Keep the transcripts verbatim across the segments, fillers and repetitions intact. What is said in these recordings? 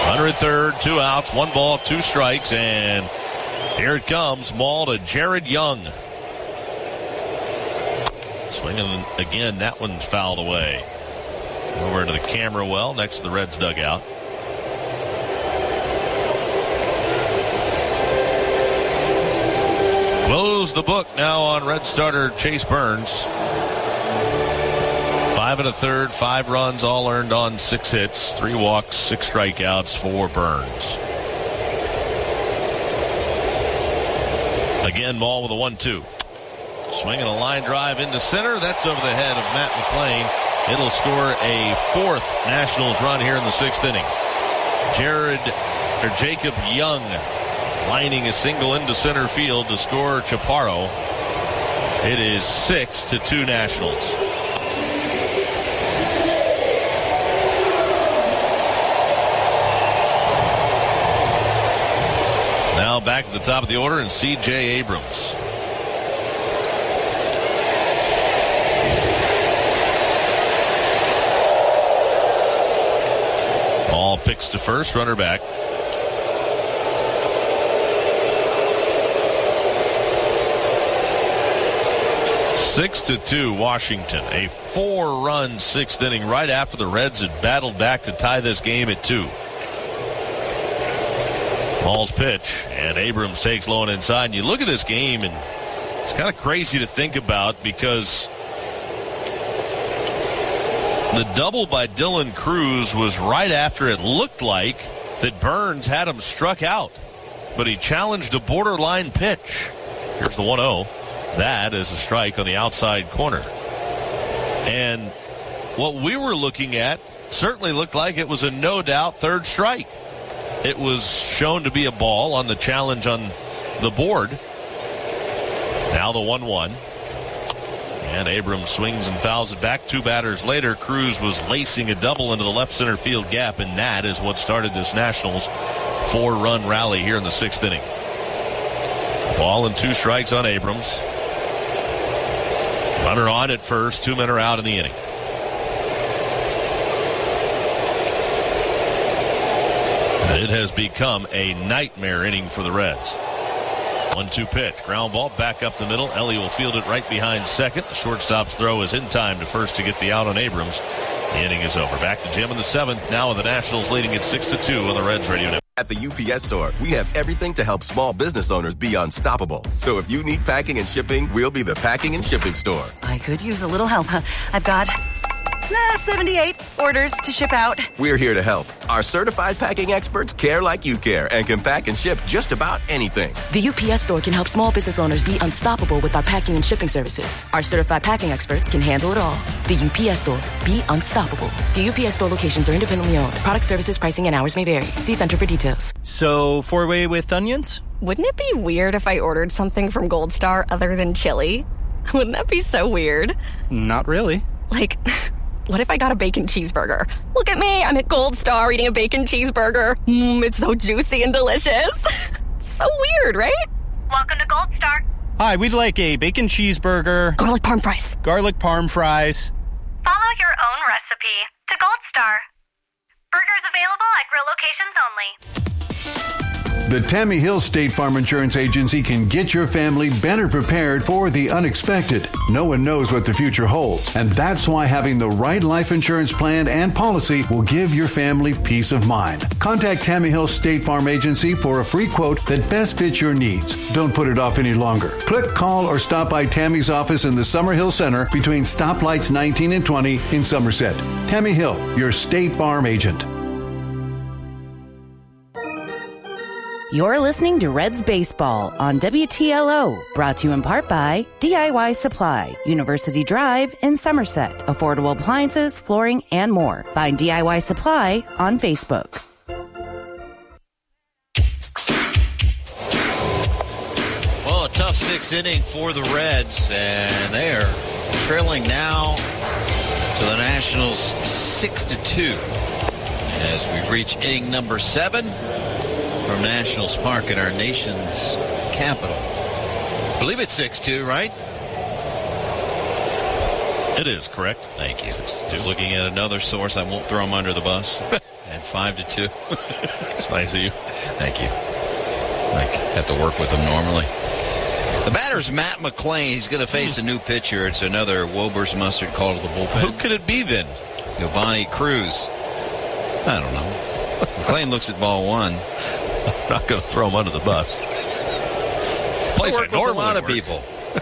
Under third, two outs, one ball, two strikes, and here it comes. Maul to Jared Young. Swinging again, that one's fouled away. Over into the camera well next to the Reds dugout. Close the book now on Red starter Chase Burns. Five and a third, five runs, all earned on six hits, three walks, six strikeouts for Burns. Again, Maul with a one two. Swinging a line drive into center. That's over the head of Matt McLean. It'll score a fourth Nationals run here in the sixth inning. Jared, or Jacob Young, lining a single into center field to score Chaparro. It is six to two Nationals. Now back to the top of the order and C J Abrams. Ball picks to first, runner back. Six to two, Washington. A four-run sixth inning right after the Reds had battled back to tie this game at two. Ball's pitch, and Abrams takes low and inside. And you look at this game, and it's kind of crazy to think about because the double by Dylan Cruz was right after it looked like that Burns had him struck out, but he challenged a borderline pitch. Here's the one oh. That is a strike on the outside corner. And what we were looking at certainly looked like it was a no-doubt third strike. It was shown to be a ball on the challenge on the board. Now the one one. And Abrams swings and fouls it back. Two batters later, Cruz was lacing a double into the left center field gap, and that is what started this Nationals four-run rally here in the sixth inning. Ball and two strikes on Abrams. Runner on at first. Two men are out in the inning. It has become a nightmare inning for the Reds. one two pitch. Ground ball back up the middle. Ellie will field it right behind second. The shortstop's throw is in time to first to get the out on Abrams. The inning is over. Back to Jim in the seventh. Now with the Nationals leading at six to two on the Reds radio network. At the U P S Store, we have everything to help small business owners be unstoppable. So if you need packing and shipping, we'll be the packing and shipping store. I could use a little help. I've got nah, seventy-eight orders to ship out. We're here to help. Our certified packing experts care like you care and can pack and ship just about anything. The U P S Store can help small business owners be unstoppable with our packing and shipping services. Our certified packing experts can handle it all. The U P S Store. Be unstoppable. The U P S Store locations are independently owned. Product services, pricing, and hours may vary. See Center for details. So, four-way with onions? Wouldn't it be weird if I ordered something from Gold Star other than chili? Wouldn't that be so weird? Not really. Like, what if I got a bacon cheeseburger? Look at me, I'm at Gold Star eating a bacon cheeseburger. Mmm, it's so juicy and delicious. So weird, right? Welcome to Gold Star. Hi, we'd like a bacon cheeseburger. Garlic parm fries. Garlic parm fries. Follow your own recipe to Gold Star. Burgers available at grill locations only. The Tammy Hill State Farm Insurance Agency can get your family better prepared for the unexpected. No one knows what the future holds, and that's why having the right life insurance plan and policy will give your family peace of mind. Contact Tammy Hill State Farm Agency for a free quote that best fits your needs. Don't put it off any longer. Click, call, or stop by Tammy's office in the Summerhill Center between stoplights nineteen and twenty in Somerset. Tammy Hill, your State Farm agent. You're listening to Reds Baseball on W T L O, brought to you in part by D I Y Supply, University Drive in Somerset. Affordable appliances, flooring, and more. Find D I Y Supply on Facebook. Well, a tough sixth inning for the Reds, and they are trailing now to the Nationals six to two as we reach inning number seven from Nationals Park in our nation's capital. I believe it's six two, right? It is, correct. Thank you. Just looking at another source. I won't throw him under the bus. And five to two. It's nice of you. Thank you. I have to work with him normally. The batter's Matt McLain. He's going to face a new pitcher. It's another Wilbur's mustard call to the bullpen. Who could it be then? Giovanni Cruz. I don't know. McLain looks at ball one. I'm not going to throw him under the bus. I work with a lot of people.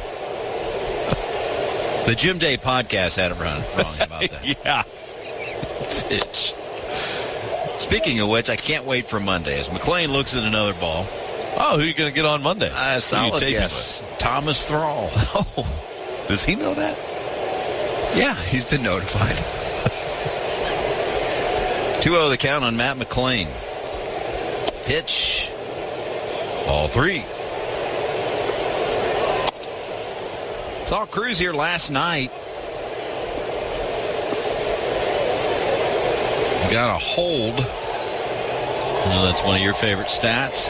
The Jim Day podcast had it wrong, wrong about that. Yeah. Pitch. Speaking of which, I can't wait for Monday as McLain looks at another ball. Oh, who are you going to get on Monday? Uh, solid guess. Thomas Thrall. Oh, does he know that? Yeah, he's been notified. two oh the count on Matt McLain. Pitch. Ball three. Saw Cruz here last night. Got a hold. I know that's one of your favorite stats.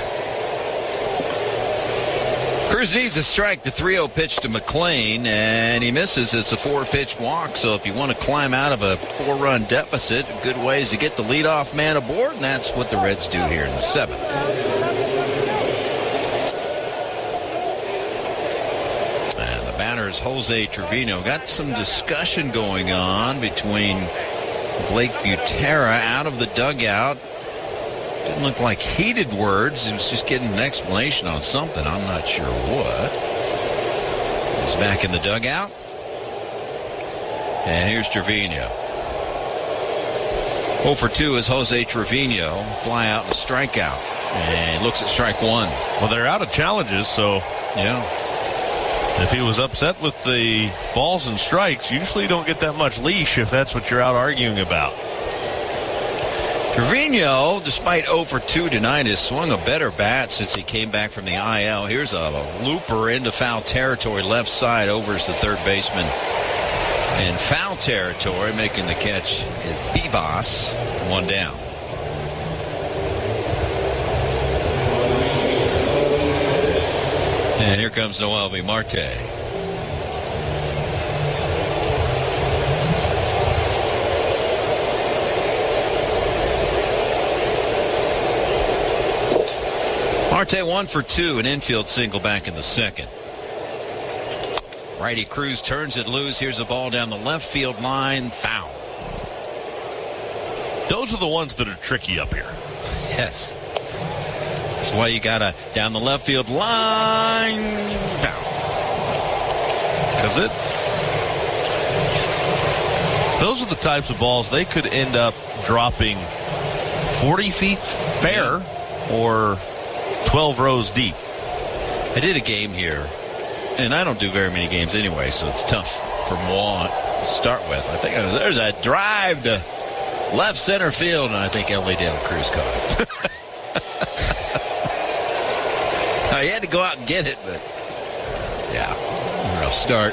Cruz needs a strike. The three oh pitch to McLain, and he misses. It's a four-pitch walk, so if you want to climb out of a four-run deficit, good ways to get the leadoff man aboard, and that's what the Reds do here in the seventh. And the batter is Jose Trevino. Got some discussion going on between Blake Butera out of the dugout. Didn't look like heated words. He was just getting an explanation on something. I'm not sure what. He's back in the dugout. And here's Trevino. oh for two is Jose Trevino. Fly out and strikeout. And looks at strike one. Well, they're out of challenges, so yeah. If he was upset with the balls and strikes, usually you don't get that much leash if that's what you're out arguing about. Trevino, despite oh for two tonight, has swung a better bat since he came back from the I L. Here's a looper into foul territory, left side, over is the third baseman. In foul territory, making the catch is Bivas, one down. And here comes Noelvi Marte. Marte one for two, an infield single back in the second. Righty Cruz turns it loose. Here's a ball down the left field line. Foul. Those are the ones that are tricky up here. Yes. That's why you got to down the left field line. Foul. Because it. Those are the types of balls they could end up dropping forty feet fair or twelve rows deep. I did a game here, and I don't do very many games anyway, so it's tough for moi to start with. I think I was, there's a drive to left center field, and I think Ellie De La Cruz caught it. Now, he had to go out and get it, but yeah, rough start.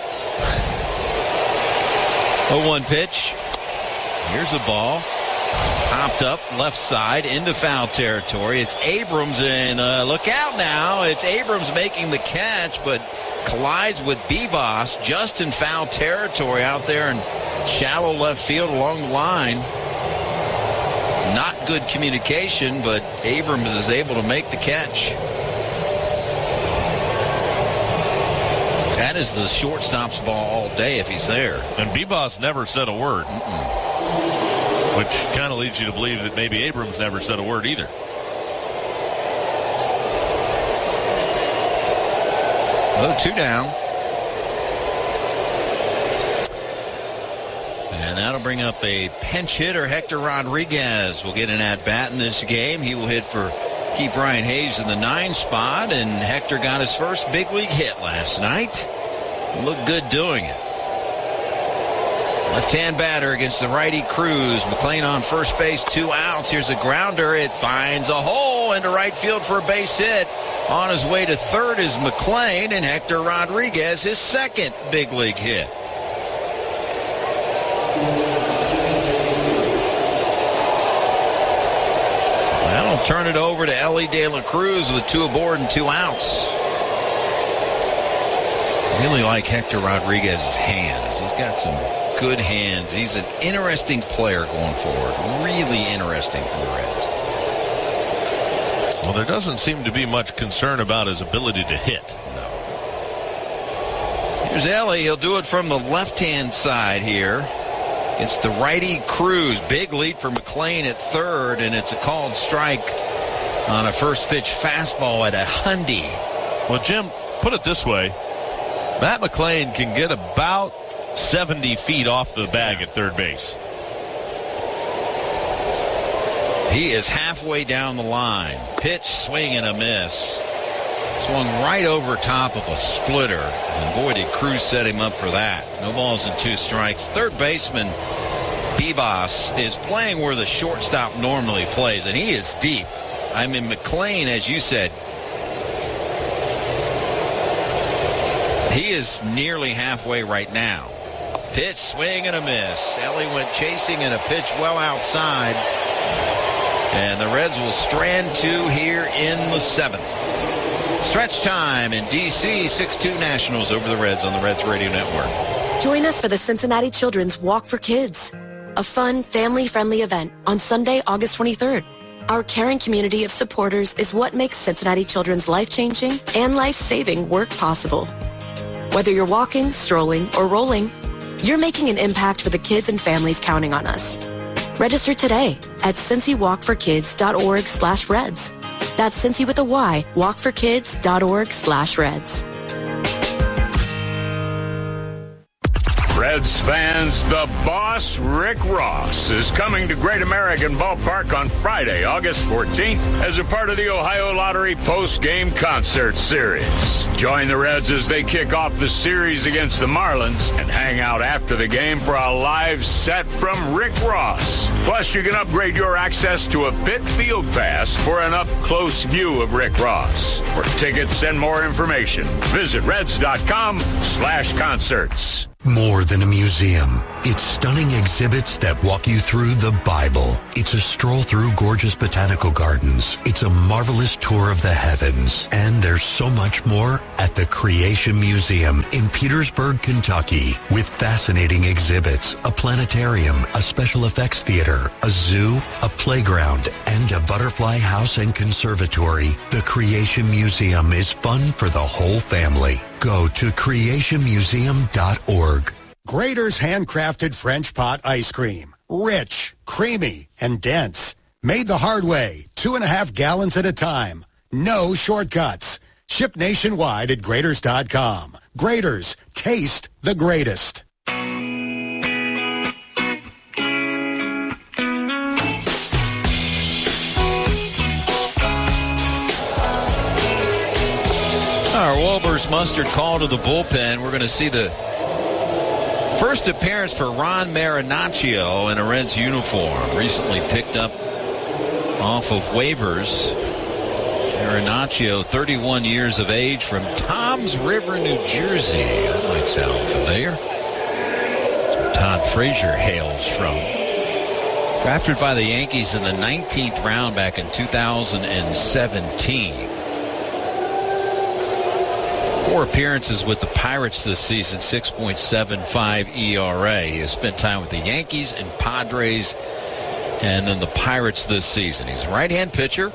oh one pitch. Here's a ball. Popped up left side into foul territory. It's Abrams, and uh, look out now. It's Abrams making the catch, but collides with Bivas just in foul territory out there in shallow left field along the line. Not good communication, but Abrams is able to make the catch. That is the shortstop's ball all day if he's there. And Bivas never said a word. Mm-mm. Which kind of leads you to believe that maybe Abrams never said a word either. Oh, two down. And that'll bring up a pinch hitter. Hector Rodriguez will get an at-bat in this game. He will hit for keep Ryan Hayes in the nine spot. And Hector got his first big league hit last night. Looked good doing it. Left-hand batter against the righty Cruz. McLain on first base, two outs. Here's a grounder. It finds a hole into right field for a base hit. On his way to third is McLain, and Hector Rodriguez, his second big league hit. That'll turn it over to Ellie De La Cruz with two aboard and two outs. Really like Hector Rodriguez's hands. He's got some good hands. He's an interesting player going forward. Really interesting for the Reds. Well, there doesn't seem to be much concern about his ability to hit. No. Here's Ellie. He'll do it from the left-hand side here. It's the righty Cruz. Big lead for McLean at third, and it's a called strike on a first pitch fastball at a Hundy. Well, Jim, put it this way. Matt McLean can get about seventy feet off the bag at third base. He is halfway down the line. Pitch, swing, and a miss. Swung right over top of a splitter. And boy, did Cruz set him up for that. No balls and two strikes. Third baseman Bibas is playing where the shortstop normally plays, and he is deep. I mean, McLean, as you said, he is nearly halfway right now. Pitch, swing, and a miss. Ellie went chasing and a pitch well outside. And the Reds will strand two here in the seventh. Stretch time in D C six two Nationals over the Reds on the Reds Radio Network. Join us for the Cincinnati Children's Walk for Kids, a fun, family-friendly event on Sunday, August twenty-third. Our caring community of supporters is what makes Cincinnati Children's life-changing and life-saving work possible. Whether you're walking, strolling, or rolling, you're making an impact for the kids and families counting on us. Register today at cincy walk for kids dot org slash reds. That's Cincy with a Y, walk for kids dot org slash reds. Reds fans, the boss, Rick Ross, is coming to Great American Ballpark on Friday, August fourteenth, as a part of the Ohio Lottery post-game concert series. Join the Reds as they kick off the series against the Marlins and hang out after the game for a live set from Rick Ross. Plus, you can upgrade your access to a Pit Field Pass for an up-close view of Rick Ross. For tickets and more information, visit reds.com slash concerts. More than a museum, it's stunning exhibits that walk you through the Bible. It's a stroll through gorgeous botanical gardens. It's a marvelous tour of the heavens. And there's so much more at the Creation Museum in Petersburg, Kentucky, with fascinating exhibits, a planetarium, a special effects theater, a zoo, a playground, and a butterfly house and conservatory. The Creation Museum is fun for the whole family. Go to creation museum dot org. Grader's handcrafted French pot ice cream. Rich, creamy, and dense. Made the hard way, two and a half gallons at a time. No shortcuts. Ship nationwide at graders dot com. Graders, taste the greatest. Our Wahlburgers Mustard call to the bullpen. We're going to see the first appearance for Ron Marinaccio in a Reds uniform. Recently picked up off of waivers. Marinaccio, thirty-one years of age, from Toms River, New Jersey. That might sound familiar. That's where Todd Frazier hails from. Drafted by the Yankees in the nineteenth round back in two thousand seventeen. Four appearances with the Pirates this season, six point seven five E R A. He has spent time with the Yankees and Padres and then the Pirates this season. He's a right-hand pitcher,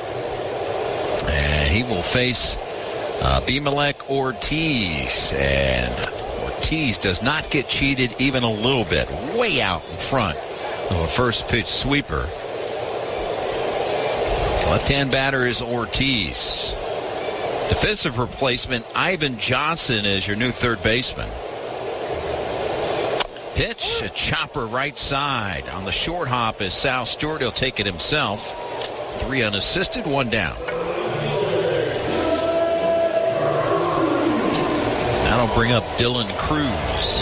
and he will face uh, Bimelek Ortiz. And Ortiz does not get cheated even a little bit. Way out in front of a first-pitch sweeper. The left-hand batter is Ortiz. Defensive replacement, Ivan Johnson, is your new third baseman. Pitch, a chopper right side. On the short hop is Sal Stewart. He'll take it himself. Three unassisted, one down. That'll bring up Dylan Cruz.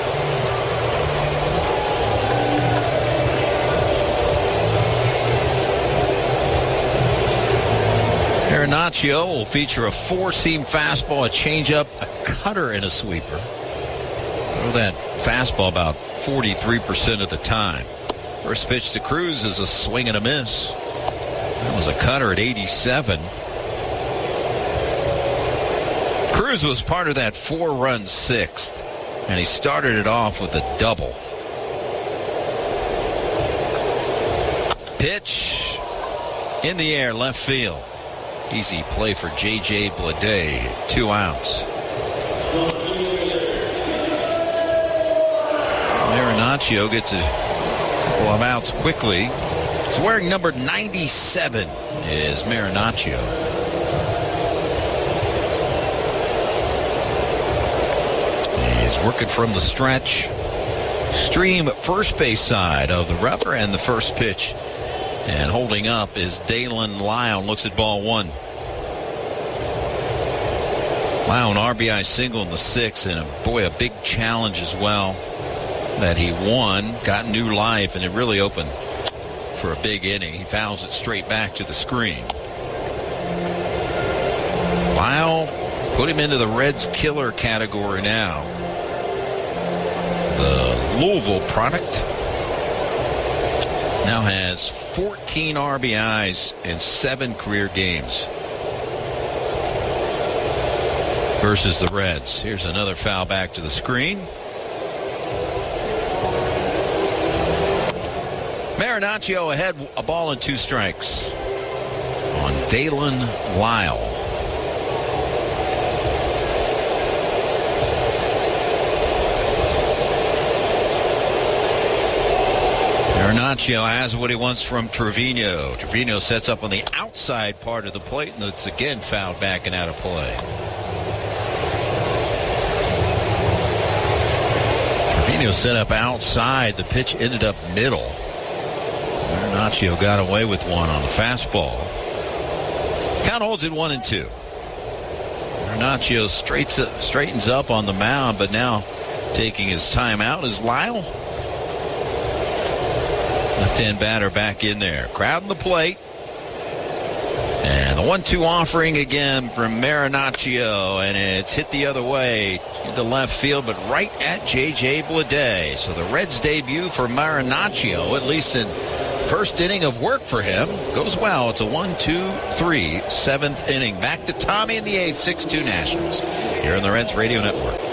Marinaccio will feature a four-seam fastball, a changeup, a cutter, and a sweeper. Throw that fastball about forty-three percent of the time. First pitch to Cruz is a swing and a miss. That was a cutter at eighty-seven. Cruz was part of that four-run sixth, and he started it off with a double. Pitch in the air, left field. Easy play for J J Bleday. Two outs. Marinaccio gets a couple of outs quickly. He's wearing number ninety-seven is Marinaccio. He's working from the stretch. Stream first base side of the rubber, and the first pitch. And holding up is Dalen Lyle. Looks at ball one. Lyle, an R B I single in the sixth, and a, boy, a big challenge as well that he won. Got new life, and it really opened for a big inning. He fouls it straight back to the screen. Lyle put him into the Reds killer category now. The Louisville product now has fourteen R B Is in seven career games versus the Reds. Here's another foul back to the screen. Marinaccio ahead, a ball and two strikes on Dalen Lyle. Marinaccio has what he wants from Trevino. Trevino sets up on the outside part of the plate, and it's again fouled back and out of play. Trevino set up outside. The pitch ended up middle. Marinaccio got away with one on the fastball. Count holds it one and two. Marinaccio straightens up on the mound, but now taking his time out is Lyle. Left-hand batter back in there. Crowding the plate. And the one two offering again from Marinaccio, and it's hit the other way into left field, but right at J J Bleday. So the Reds' debut for Marinaccio, at least in first inning of work for him, goes well. It's a one two three, seventh inning. Back to Tommy in the eighth, six two Nationals here on the Reds Radio Network.